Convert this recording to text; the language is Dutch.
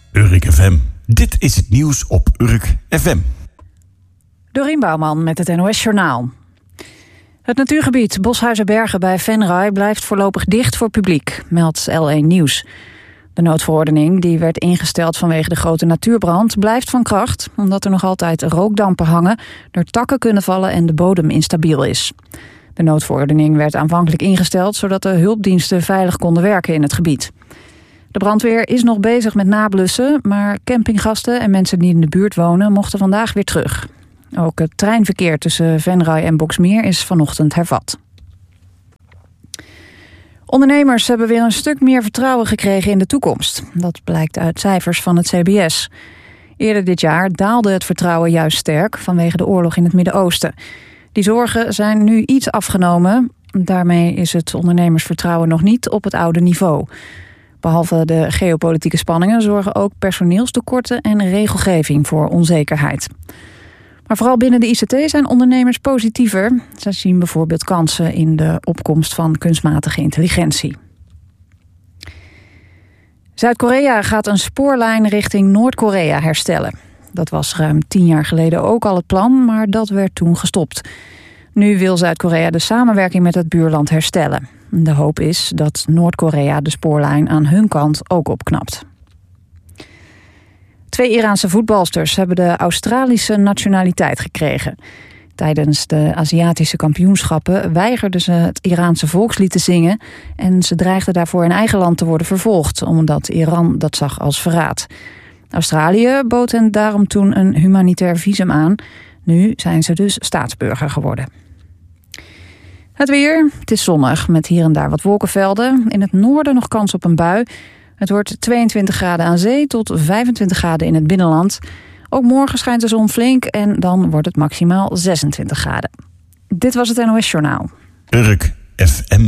Urk FM. Dit is het nieuws op Urk FM. Dorien Bouwman met het NOS Journaal. Het natuurgebied Boshuizenbergen bij Venray blijft voorlopig dicht voor publiek, meldt L1 Nieuws. De noodverordening, die werd ingesteld vanwege de grote natuurbrand, blijft van kracht, omdat er nog altijd rookdampen hangen, er takken kunnen vallen en de bodem instabiel is. De noodverordening werd aanvankelijk ingesteld zodat de hulpdiensten veilig konden werken in het gebied. De brandweer is nog bezig met nablussen, maar campinggasten en mensen die in de buurt wonen mochten vandaag weer terug. Ook het treinverkeer tussen Venray en Boxmeer is vanochtend hervat. Ondernemers hebben weer een stuk meer vertrouwen gekregen in de toekomst. Dat blijkt uit cijfers van het CBS. Eerder dit jaar daalde het vertrouwen juist sterk vanwege de oorlog in het Midden-Oosten. Die zorgen zijn nu iets afgenomen. Daarmee is het ondernemersvertrouwen nog niet op het oude niveau. Behalve de geopolitieke spanningen zorgen ook personeelstekorten en regelgeving voor onzekerheid. Maar vooral binnen de ICT zijn ondernemers positiever. Zij zien bijvoorbeeld kansen in de opkomst van kunstmatige intelligentie. Zuid-Korea gaat een spoorlijn richting Noord-Korea herstellen. Dat was ruim 10 jaar geleden ook al het plan, maar dat werd toen gestopt. Nu wil Zuid-Korea de samenwerking met het buurland herstellen. De hoop is dat Noord-Korea de spoorlijn aan hun kant ook opknapt. 2 Iraanse voetbalsters hebben de Australische nationaliteit gekregen. Tijdens de Aziatische kampioenschappen weigerden ze het Iraanse volkslied te zingen en ze dreigden daarvoor in eigen land te worden vervolgd, omdat Iran dat zag als verraad. Australië bood hen daarom toen een humanitair visum aan. Nu zijn ze dus staatsburger geworden. Het weer, het is zonnig met hier en daar wat wolkenvelden. In het noorden nog kans op een bui. Het wordt 22 graden aan zee tot 25 graden in het binnenland. Ook morgen schijnt de zon flink en dan wordt het maximaal 26 graden. Dit was het NOS Journaal. Urk FM.